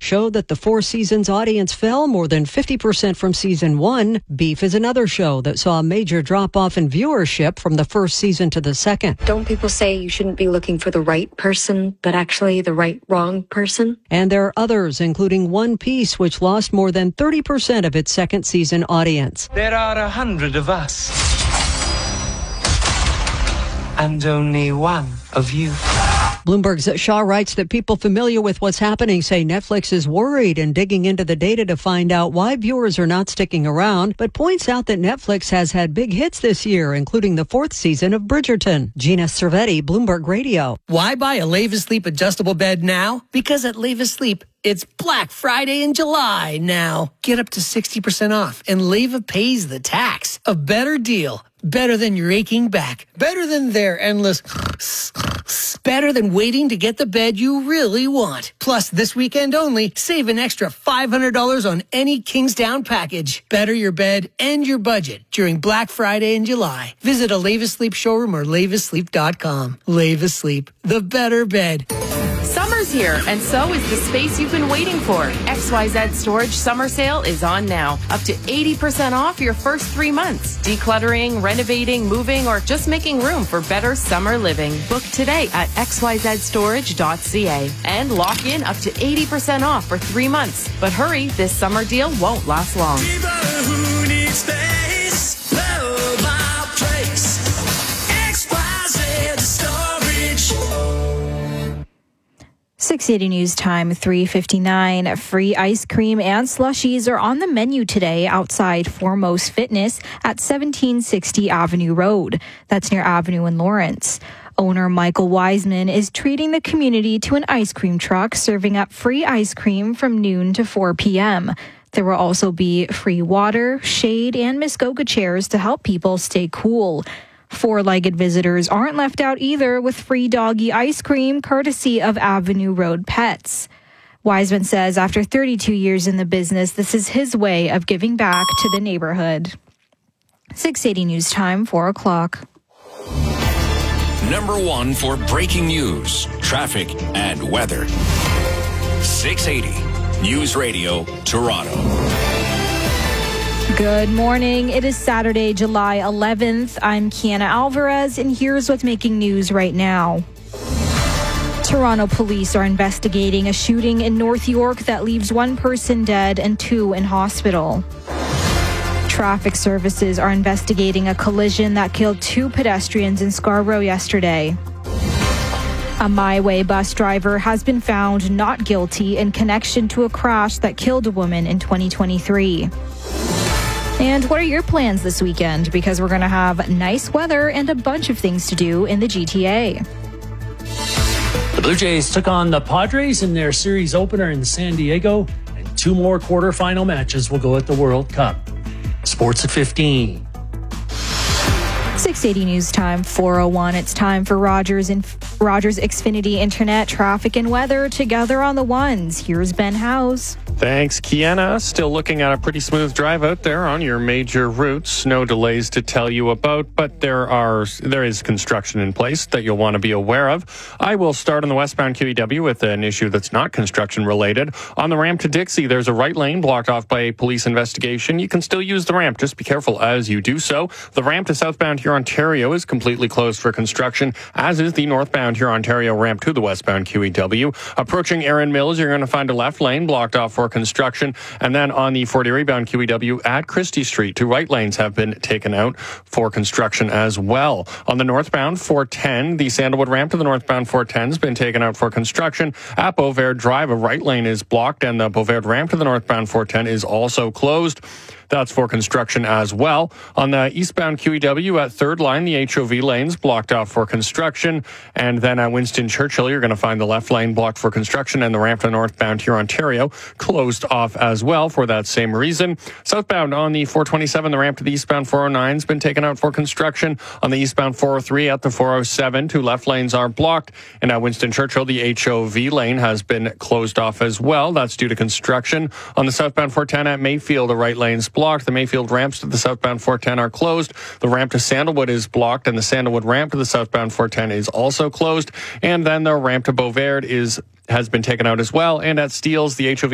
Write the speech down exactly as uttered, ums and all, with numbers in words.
showed that the Four Seasons audience fell more than fifty percent from season one. Beef is another show that saw a major drop-off in viewership from the first season to the second. Don't people say you shouldn't be looking for the right person, but actually the right wrong person? And there are others, including One Piece, which lost more than thirty percent of its second season audience. There are a hundred of us, and only one of you. Bloomberg's Shaw writes that people familiar with what's happening say Netflix is worried and digging into the data to find out why viewers are not sticking around, but points out that Netflix has had big hits this year, including the fourth season of Bridgerton. Gina Cervetti, Bloomberg Radio. Why buy a Levis Sleep adjustable bed now? Because at Levis Sleep, it's Black Friday in July now. Get up to sixty percent off and Leva pays the tax. A better deal. Better than your aching back. Better than their endless... Better than waiting to get the bed you really want. Plus, this weekend only, save an extra five hundred dollars on any Kingsdown package. Better your bed and your budget during Black Friday in July. Visit a Levis Sleep showroom or levis sleep dot com. Levis Sleep, the better bed. Summer's here, and so is the space you've been waiting for. X Y Z Storage Summer Sale is on now. Up to eighty percent off your first three months. Decluttering, renovating, moving, or just making room for better summer living. Book today at x y z storage dot c a and lock in up to eighty percent off for three months. But hurry, this summer deal won't last long. People who need space, love our place. X Y Z Storage. six eighty News Time, three fifty-nine. Free ice cream and slushies are on the menu today outside Foremost Fitness at seventeen sixty Avenue Road. That's near Avenue in Lawrence. Owner Michael Wiseman is treating the community to an ice cream truck serving up free ice cream from noon to four p.m. There will also be free water, shade, and Muskoka chairs to help people stay cool. Four-legged visitors aren't left out either with free doggy ice cream courtesy of Avenue Road Pets. Wiseman says after thirty-two years in the business, this is his way of giving back to the neighborhood. six eighty News Time, four o'clock. Number one for breaking news, traffic, and weather. six eighty News Radio, Toronto. Good morning. It is Saturday, July eleventh. I'm Kiana Alvarez, and here's what's making news right now. Toronto police are investigating a shooting in North York that leaves one person dead and two in hospital. Traffic services are investigating a collision that killed two pedestrians in Scarborough yesterday. A My Way bus driver has been found not guilty in connection to a crash that killed a woman in twenty twenty-three. And what are your plans this weekend? Because we're going to have nice weather and a bunch of things to do in the G T A. The Blue Jays took on the Padres in their series opener in San Diego, and two more quarterfinal matches will go at the World Cup. Sports at fifteen. six eighty News Time, four oh one. It's time for Rogers and Rogers Xfinity Internet traffic and weather together on the ones. Here's Ben House. Thanks, Kiana. Still looking at a pretty smooth drive out there on your major routes. No delays to tell you about, but there are there is construction in place that you'll want to be aware of. I will start on the westbound Q E W with an issue that's not construction related. On the ramp to Dixie, there's a right lane blocked off by a police investigation. You can still use the ramp. Just be careful as you do so. The ramp to southbound Hurontario is completely closed for construction, as is the northbound Hurontario ramp to the westbound Q E W. Approaching Erin Mills, you're going to find a left lane blocked off for construction. And then on the Fort Erie bound Q E W at Christie Street, two right lanes have been taken out for construction as well. On the northbound four ten, the Sandalwood ramp to the northbound four ten has been taken out for construction. At Beauvert Drive, a right lane is blocked, and the Beauvert ramp to the northbound four ten is also closed. That's for construction as well. On the eastbound Q E W at Third Line, the H O V lane's blocked off for construction. And then at Winston Churchill, you're going to find the left lane blocked for construction and the ramp to northbound Hurontario closed off as well for that same reason. Southbound on the four twenty-seven, the ramp to the eastbound four oh nine has been taken out for construction. On the eastbound four oh three at the four oh seven, two left lanes are blocked. And at Winston Churchill, the H O V lane has been closed off as well. That's due to construction. On the southbound four ten at Mayfield, the right lane's blocked. The Mayfield ramps to the southbound four ten are closed. The ramp to Sandalwood is blocked, and the Sandalwood ramp to the southbound four ten is also closed. And then the ramp to Beauvert is has been taken out as well. And at Steeles, the H O V